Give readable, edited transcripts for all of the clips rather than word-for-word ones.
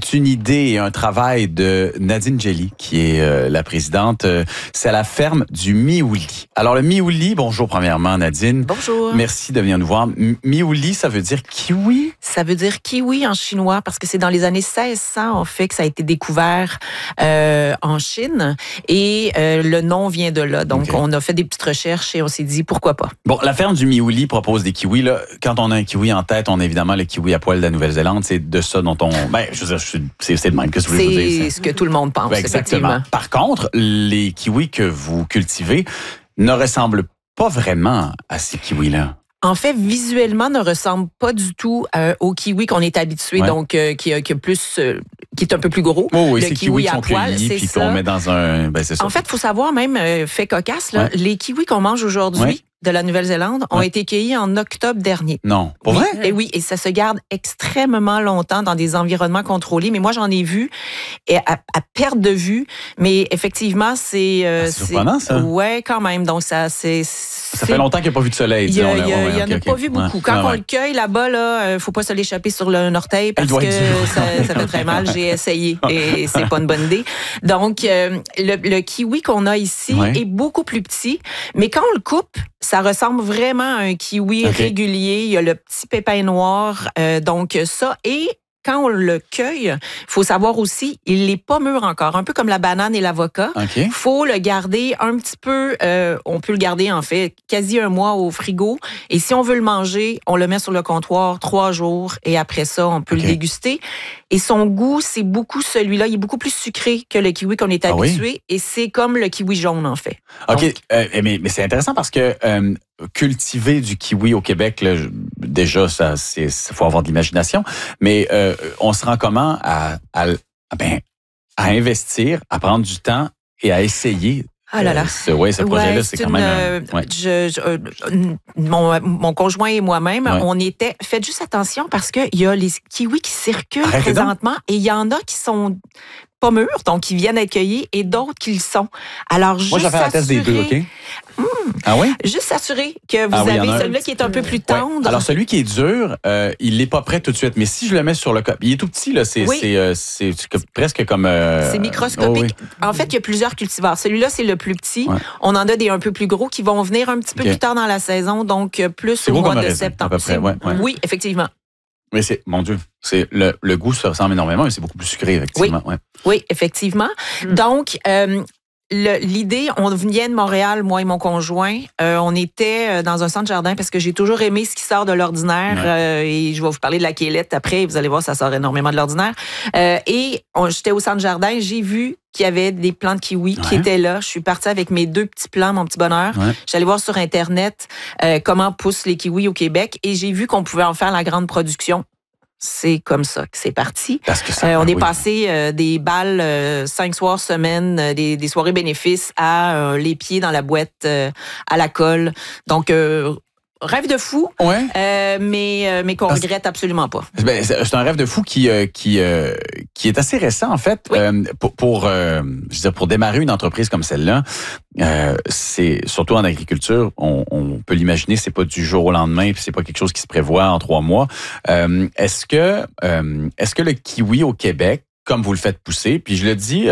c'est une idée et un travail de Nadine Jelly, qui est la présidente. C'est à la ferme du Miouli. Alors, le Miouli, bonjour premièrement, Nadine. Bonjour. Merci de venir nous voir. Miouli, ça veut dire kiwi? Ça veut dire kiwi en chinois parce que c'est dans les années 1600, en fait, que ça a été découvert en Chine. Et le nom vient de là. Donc, on a fait des petites recherches et on s'est dit, pourquoi pas? Bon, la ferme du Miouli propose des kiwis. Là, quand on a un kiwi en tête, on a évidemment le kiwi à poil de la Nouvelle-Zélande. C'est de ça dont on... je veux dire, c'est de même. Qu'est-ce que vous voulez dire? C'est ce que tout le monde pense, effectivement. Par contre, les kiwis que vous cultivez ne ressemblent pas vraiment à ces kiwis-là. En fait, visuellement, ne ressemble pas du tout au kiwi qu'on est habitué, donc qui est un peu plus gros. Oh oui, le c'est kiwi qui à sont poil, cueillis, c'est puis ça. qu'on met dans un... c'est ça. En fait, il faut savoir, même, fait cocasse, là, les kiwis qu'on mange aujourd'hui de la Nouvelle-Zélande ont été cueillis en octobre dernier. Non, pour vrai? Et oui, et ça se garde extrêmement longtemps dans des environnements contrôlés. Mais moi, j'en ai vu et à perte de vue. Mais effectivement, c'est surprenant, ça. Ouais, quand même. Donc ça fait longtemps qu'il n'y a pas vu de soleil. Il y en a pas vu beaucoup. Quand on le cueille là-bas, là, faut pas se l'échapper sur le orteil parce que ça fait très mal. J'ai essayé et c'est pas une bonne idée. Donc le kiwi qu'on a ici est beaucoup plus petit, mais quand on le coupe, ça ressemble vraiment à un kiwi régulier. Il y a le petit pépin noir, donc ça. Et quand on le cueille, il faut savoir aussi, il n'est pas mûr encore. Un peu comme la banane et l'avocat. Il faut le garder un petit peu, on peut le garder en fait quasi un mois au frigo. Et si on veut le manger, on le met sur le comptoir 3 jours et après ça, on peut le déguster. Et son goût, c'est beaucoup celui-là. Il est beaucoup plus sucré que le kiwi qu'on est habitué. Et c'est comme le kiwi jaune, en fait. OK. Donc, mais c'est intéressant parce que cultiver du kiwi au Québec, là, déjà, il faut avoir de l'imagination. Mais on se rend comment à investir, à prendre du temps et à essayer? Ah là là. Ce projet-là, c'est quand même... Mon conjoint et moi-même, on était... Faites juste attention parce qu'il y a les kiwis qui circulent présentement et il y en a qui sont pas mûrs, donc qui viennent être cueillis, et d'autres qui le sont. Alors, juste moi, j'ai fait la test des deux, OK? Ah oui? Juste s'assurer que vous avez celui-là qui est un peu plus tendre. Alors, celui qui est dur, il n'est pas prêt tout de suite. Mais si je le mets sur le il est tout petit, là, c'est presque comme... c'est microscopique. En fait, il y a plusieurs cultivars. Celui-là, c'est le plus petit. On en a des un peu plus gros qui vont venir un petit peu plus tard dans la saison, donc plus au mois de septembre. À peu près, oui, effectivement. Mais mon Dieu, le goût se ressemble énormément, mais c'est beaucoup plus sucré, effectivement. Oui, effectivement. Donc, l'idée, on vient de Montréal, moi et mon conjoint. On était dans un centre jardin parce que j'ai toujours aimé ce qui sort de l'ordinaire. Et je vais vous parler de la quélette après. Vous allez voir, ça sort énormément de l'ordinaire. Et j'étais au centre jardin, j'ai vu qu'il y avait des plants de kiwi qui étaient là. Je suis partie avec mes 2 petits plants, mon petit bonheur. J'allais voir sur Internet comment poussent les kiwis au Québec et j'ai vu qu'on pouvait en faire la grande production. C'est comme ça que c'est parti. Parce que on est passé des balles 5 soirs semaine, des soirées bénéfices à les pieds dans la boîte à la colle. Donc, rêve de fou, mais qu'on regrette absolument pas. C'est un rêve de fou qui est assez récent, en fait. Pour démarrer une entreprise comme celle-là, c'est surtout en agriculture, on peut l'imaginer, c'est pas du jour au lendemain, puis c'est pas quelque chose qui se prévoit en 3 mois. Est-ce que le kiwi au Québec, comme vous le faites pousser, puis je le dis,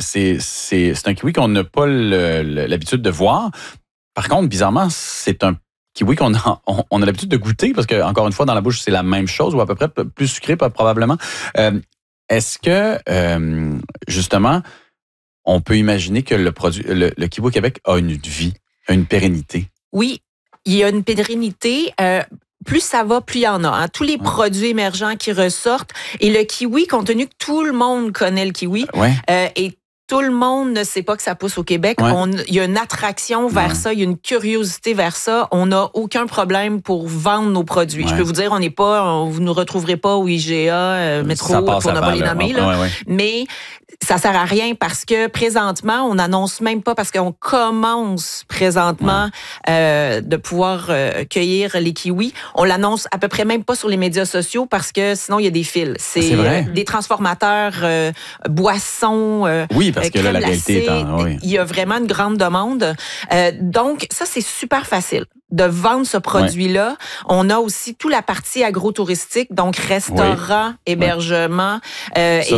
c'est un kiwi qu'on n'a pas l'habitude de voir. Par contre, bizarrement, c'est un kiwi qu'on a l'habitude de goûter parce que, encore une fois, dans la bouche, c'est la même chose ou à peu près plus sucré, probablement. Est-ce que, justement, on peut imaginer que le kiwi au Québec a une vie, une pérennité? Oui, il y a une pérennité. Plus ça va, plus il y en a. Tous les produits émergents qui ressortent. Et le kiwi, compte tenu que tout le monde connaît le kiwi, et tout le monde ne sait pas que ça pousse au Québec. Il y a une attraction vers ça, il y a une curiosité vers ça. On n'a aucun problème pour vendre nos produits. Je peux vous dire, vous ne retrouverez pas au IGA, Métro, pour ne pas les nommer. Mais ça sert à rien parce que présentement, on n'annonce même pas parce qu'on commence présentement de pouvoir cueillir les kiwis. On l'annonce à peu près même pas sur les médias sociaux parce que sinon, il y a des fils. C'est des transformateurs, boissons, parce que là, la réalité est il y a vraiment une grande demande. Donc, ça, c'est super facile de vendre ce produit-là. On a aussi toute la partie agro-touristique, donc restaurant, hébergement.